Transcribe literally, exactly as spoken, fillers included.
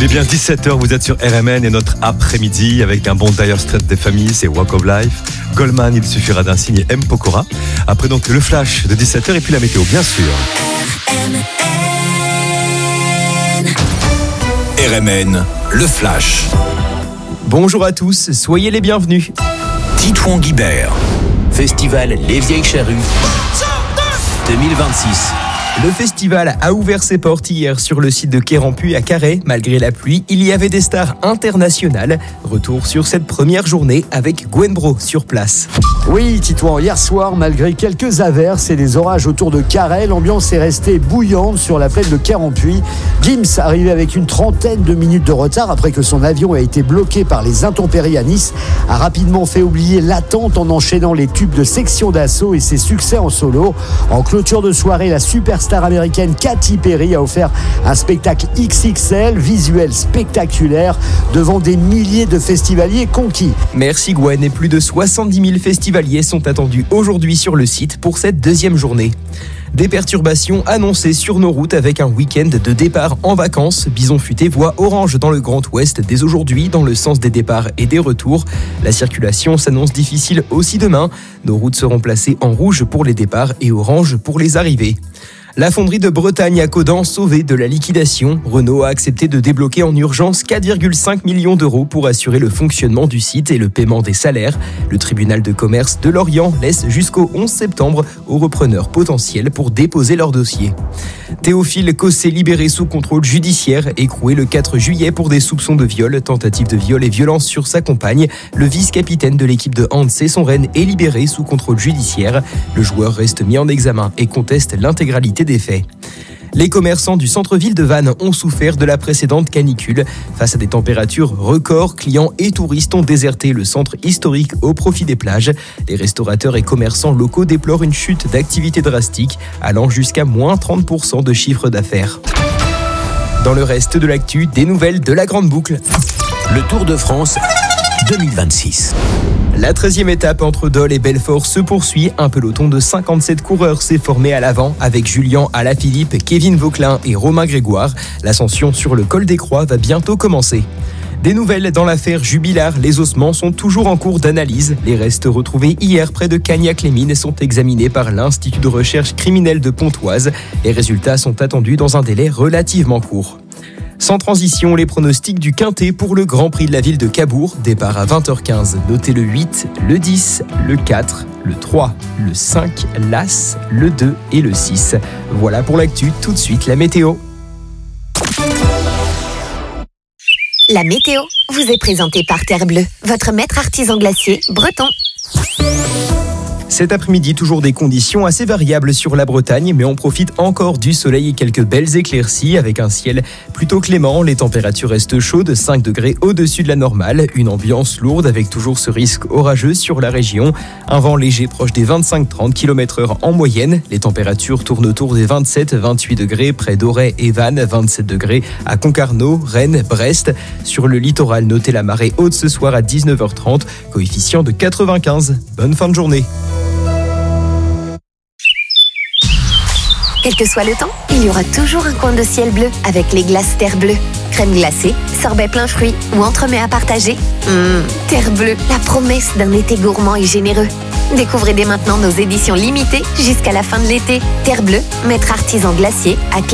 Il est bien dix-sept heures, vous êtes sur R M N et notre après-midi avec un bon Dire Straits des familles, c'est Walk of Life. Goldman, il suffira d'un signe, et M. Pokora. Après donc le flash de dix-sept heures et puis la météo, bien sûr. R M N, le flash. Bonjour à tous, soyez les bienvenus. Titouan Guibert. Festival Les Vieilles Charrues deux mille vingt-six. Le festival a ouvert ses portes hier sur le site de Quérampuis à Carhaix. Malgré la pluie, il y avait des stars internationales. Retour sur cette première journée avec Gwen Bro sur place. Oui, Titouan, hier soir, malgré quelques averses et des orages autour de Carhaix, l'ambiance est restée bouillante sur la plaine de Quérampuis. Gims, arrivé avec une trentaine de minutes de retard après que son avion a été bloqué par les intempéries à Nice, a rapidement fait oublier l'attente en enchaînant les tubes de Section d'Assaut et ses succès en solo. En clôture de soirée, la superstar américaine Katy Perry a offert un spectacle X X L, visuel spectaculaire, devant des milliers de festivaliers conquis. Merci Gwen, et plus de soixante-dix mille festivaliers sont attendus aujourd'hui sur le site pour cette deuxième journée. Des perturbations annoncées sur nos routes avec un week-end de départ en vacances. Bison Futé voit orange dans le Grand Ouest dès aujourd'hui dans le sens des départs et des retours. La circulation s'annonce difficile aussi demain. Nos routes seront placées en rouge pour les départs et orange pour les arrivées. La fonderie de Bretagne à Caudan sauvée de la liquidation. Renault a accepté de débloquer en urgence quatre virgule cinq millions d'euros pour assurer le fonctionnement du site et le paiement des salaires. Le tribunal de commerce de Lorient laisse jusqu'au onze septembre aux repreneurs potentiels pour déposer leur dossier. Théophile Cossé libéré sous contrôle judiciaire, écroué le quatre juillet pour des soupçons de viol, tentative de viol et violence sur sa compagne. Le vice-capitaine de l'équipe de hand Cesson-Rennes est libéré sous contrôle judiciaire. Le joueur reste mis en examen et conteste l'intégralité des faits. Les commerçants du centre-ville de Vannes ont souffert de la précédente canicule. Face à des températures records, clients et touristes ont déserté le centre historique au profit des plages. Les restaurateurs et commerçants locaux déplorent une chute d'activité drastique, allant jusqu'à moins trente pour cent de chiffre d'affaires. Dans le reste de l'actu, des nouvelles de la Grande Boucle. Le Tour de France deux mille vingt-six. La treizième étape entre Dole et Belfort se poursuit. Un peloton de cinquante-sept coureurs s'est formé à l'avant avec Julien Alaphilippe, Kevin Vauquelin et Romain Grégoire. L'ascension sur le col des Croix va bientôt commencer. Des nouvelles dans l'affaire Jubilard. Les ossements sont toujours en cours d'analyse. Les restes retrouvés hier près de Cagnac-les-Mines sont examinés par l'Institut de recherche criminelle de Pontoise. Les résultats sont attendus dans un délai relativement court. Sans transition, les pronostics du Quintet pour le Grand Prix de la ville de Cabourg. Départ à vingt heures quinze. Notez le huit, le dix, le quatre, le trois, le cinq, l'As, le deux et le six. Voilà pour l'actu. Tout de suite, la météo. La météo vous est présentée par Terre Bleue, votre maître artisan glacier breton. Cet après-midi, toujours des conditions assez variables sur la Bretagne, mais on profite encore du soleil et quelques belles éclaircies avec un ciel plutôt clément. Les températures restent chaudes, cinq degrés au-dessus de la normale. Une ambiance lourde avec toujours ce risque orageux sur la région. Un vent léger proche des vingt-cinq à trente kilomètres heure en moyenne. Les températures tournent autour des vingt-sept à vingt-huit degrés près d'Auray et Vannes, vingt-sept degrés à Concarneau, Rennes, Brest. Sur le littoral, notez la marée haute ce soir à dix-neuf heures trente, coefficient de quatre-vingt-quinze. Bonne fin de journée. Quel que soit le temps, il y aura toujours un coin de ciel bleu avec les glaces Terre Bleue. Crème glacée, sorbet plein fruits ou entremets à partager. Mmh, Terre Bleue, la promesse d'un été gourmand et généreux. Découvrez dès maintenant nos éditions limitées jusqu'à la fin de l'été. Terre Bleue, maître artisan glacier à